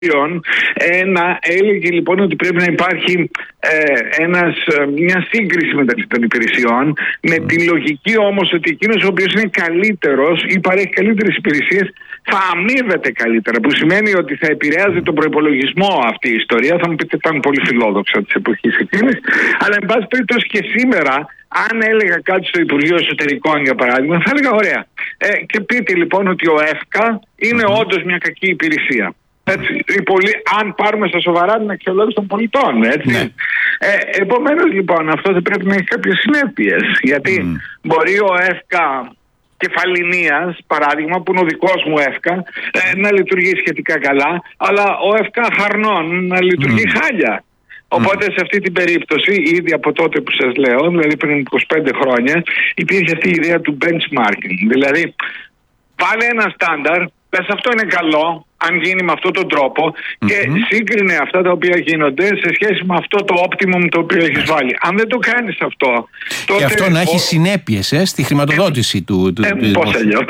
να έλεγε λοιπόν ότι πρέπει να υπάρχει μια σύγκριση μεταξύ των υπηρεσιών, με τη λογική όμως ότι εκείνος ο οποίος είναι καλύτερος ή παρέχει καλύτερες υπηρεσίες θα αμείβεται καλύτερα, που σημαίνει ότι θα επηρεάζει τον προϋπολογισμό αυτή η ιστορία. Θα μου πείτε ήταν πολύ φιλόδοξα της εποχής εκείνης, αλλά εν πάση περιπτώσει και σήμερα, αν έλεγα κάτι στο Υπουργείο Εσωτερικών για παράδειγμα, θα έλεγα ωραία. Και πείτε λοιπόν ότι ο ΕΦΚΑ είναι όντως μια κακή υπηρεσία. Έτσι, αν πάρουμε στα σοβαρά την αξιολόγηση των πολιτών, έτσι. Ναι. Επομένως λοιπόν αυτό θα πρέπει να έχει κάποιες συνέπειες, γιατί μπορεί ο ΕΦΚΑ Κεφαληνίας, παράδειγμα, που είναι ο δικός μου ΕΦΚΑ, να λειτουργεί σχετικά καλά, αλλά ο ΕΦΚΑ Χαρνών να λειτουργεί χάλια. Οπότε σε αυτή την περίπτωση, ήδη από τότε που σας λέω, δηλαδή πριν 25 χρόνια, υπήρχε αυτή η ιδέα του benchmarking. Δηλαδή, βάλε ένα στάνταρ, πες αυτό είναι καλό, αν γίνει με αυτόν τον τρόπο, και σύγκρινε αυτά τα οποία γίνονται σε σχέση με αυτό το optimum το οποίο έχεις βάλει. Αν δεν το κάνεις αυτό, τότε... Και αυτό να έχει συνέπειες στη χρηματοδότηση του... Πώς αλλιώς.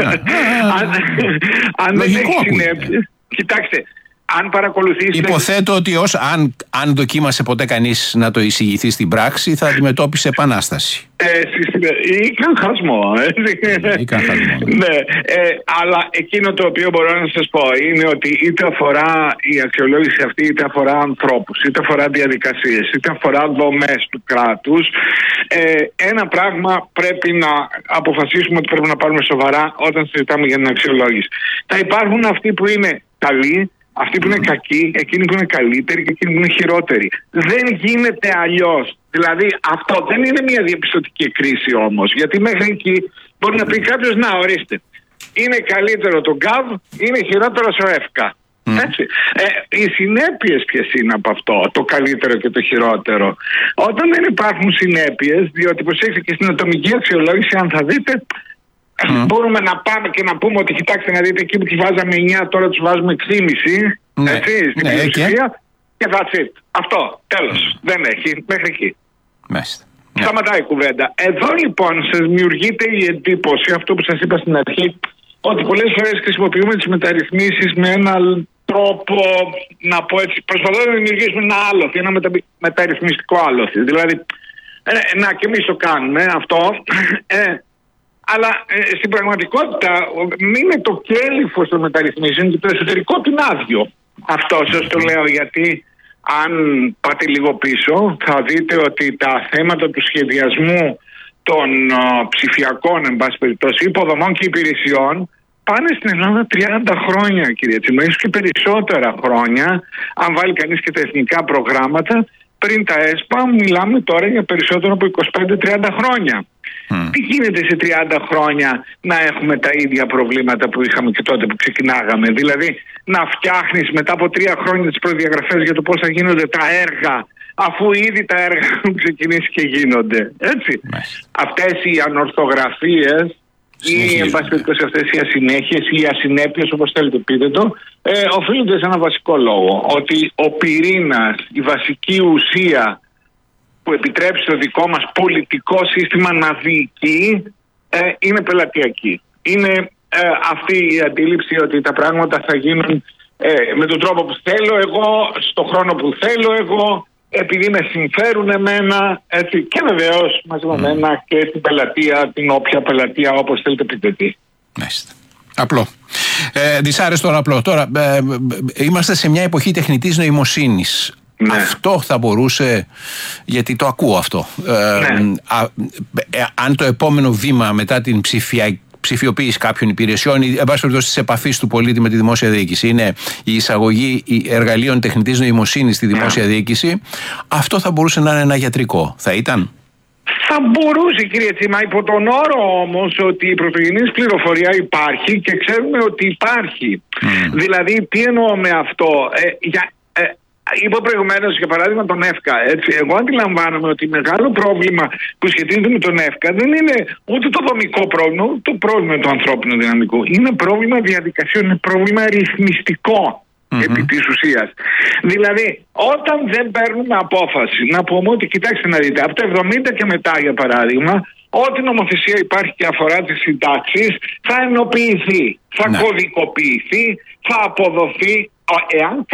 Αν δεν έχει συνέπειες... Κοιτάξτε, αν παρακολουθήσετε... Υποθέτω ότι αν δοκίμασε ποτέ κανείς να το εισηγηθεί στην πράξη, θα αντιμετώπισε επανάσταση. Ή χασμό. Ναι, αλλά εκείνο το οποίο μπορώ να σας πω είναι ότι είτε αφορά η αξιολόγηση αυτή, είτε αφορά ανθρώπους, είτε αφορά διαδικασίες, είτε αφορά δομές του κράτους, ένα πράγμα πρέπει να αποφασίσουμε ότι πρέπει να πάρουμε σοβαρά όταν συζητάμε για την αξιολόγηση. Θα υπάρχουν αυτοί που είναι καλοί, αυτοί που είναι κακοί, εκείνοι που είναι καλύτεροι και εκείνοι που είναι χειρότεροι. Δεν γίνεται αλλιώς. Δηλαδή αυτό δεν είναι μια διαπιστωτική κρίση όμως. Γιατί μέχρι εκεί μπορεί να πει κάποιος, να ορίστε, είναι καλύτερο το ΓΚΑΒ, είναι χειρότερος ο ΕΦΚΑ. Έτσι. Οι συνέπειες ποιες είναι από αυτό, το καλύτερο και το χειρότερο? Όταν δεν υπάρχουν συνέπειες, διότι προσέξτε και στην ατομική αξιολόγηση, αν θα δείτε, μπορούμε να πάμε και να πούμε ότι κοιτάξτε να δείτε, εκεί που τους βάζαμε 9 τώρα τους βάζουμε 6,5, έτσι, στην πλειοψηφία, και that's it. Αυτό, τέλος. Δεν έχει, μέχρι εκεί. Σταματάει η κουβέντα. Εδώ λοιπόν σας δημιουργείται η εντύπωση, αυτό που σας είπα στην αρχή, ότι πολλές φορές χρησιμοποιούμε τις μεταρρυθμίσεις με έναν τρόπο, να πω έτσι, προσπαθούμε να δημιουργήσουμε ένα άλοθη, ένα μεταρρυθμιστικό άλοθη. Δηλαδή, να και εμείς το κάνουμε αυτό, αλλά στην πραγματικότητα είναι το κέλυφος των μεταρρυθμίσεων και το εσωτερικό την άδειο. Αυτό σας το λέω γιατί αν πάτε λίγο πίσω θα δείτε ότι τα θέματα του σχεδιασμού των ψηφιακών, εν πάση περιπτώσει, υποδομών και υπηρεσιών πάνε στην Ελλάδα 30 χρόνια, κύριε Τσίμα, ίσως και περισσότερα χρόνια, αν βάλει κανείς και τα εθνικά προγράμματα. Πριν τα ΕΣΠΑ μιλάμε τώρα για περισσότερο από 25-30 χρόνια. Τι γίνεται σε 30 χρόνια να έχουμε τα ίδια προβλήματα που είχαμε και τότε που ξεκινάγαμε? Δηλαδή να φτιάχνεις μετά από 3 χρόνια τις προδιαγραφές για το πώς θα γίνονται τα έργα, αφού ήδη τα έργα έχουν ξεκινήσει και γίνονται. Έτσι. Αυτές οι ανορθογραφίες ή εν πάση περιπτώσει αυτές οι ασυνέχειες ή οι ασυνέπειες, όπως θέλετε πείτε το, οφείλονται σε ένα βασικό λόγο. Ότι ο πυρήνας, η βασική ουσία που επιτρέπει στο δικό μας πολιτικό σύστημα να διοικεί, είναι πελατειακή. Είναι αυτή η αντίληψη ότι τα πράγματα θα γίνουν με τον τρόπο που θέλω εγώ, στον χρόνο που θέλω εγώ, επειδή με συμφέρουν εμένα, έτσι, και βεβαίως μαζί με εμένα και την πελατεία, την όποια πελατεία, όπως θέλετε πείτε τι. Απλό. Δυσάρεστο απλό. Τώρα, είμαστε σε μια εποχή τεχνητής νοημοσύνης. Ναι. Αυτό θα μπορούσε, γιατί το ακούω αυτό, αν το επόμενο βήμα μετά την ψηφιοποίηση κάποιων υπηρεσιών ή εν πάση περιπτώσει της επαφής του πολίτη με τη δημόσια διοίκηση είναι η εισαγωγή εργαλείων τεχνητής νοημοσύνης στη δημόσια διοίκηση, αυτό θα μπορούσε να είναι ένα γιατρικό. Θα ήταν? Θα μπορούσε, κύριε Τσίμα, υπό τον όρο όμως ότι η πρωτογενής πληροφορία υπάρχει και ξέρουμε ότι υπάρχει. Δηλαδή, τι εννοώ με αυτό? Είπα προηγουμένως για παράδειγμα τον ΕΦΚΑ. Έτσι. Εγώ αντιλαμβάνομαι ότι μεγάλο πρόβλημα που σχετίζεται με τον ΕΦΚΑ δεν είναι ούτε το δομικό πρόβλημα, ούτε το πρόβλημα του ανθρώπινου δυναμικού. Είναι πρόβλημα διαδικασιών, είναι πρόβλημα ρυθμιστικό επί της ουσίας. Δηλαδή, όταν δεν παίρνουμε απόφαση να πούμε ότι κοιτάξτε να δείτε, από το 70 και μετά για παράδειγμα, ό,τι νομοθεσία υπάρχει και αφορά τις συντάξεις θα ενοποιηθεί, θα κωδικοποιηθεί, θα αποδοθεί εάν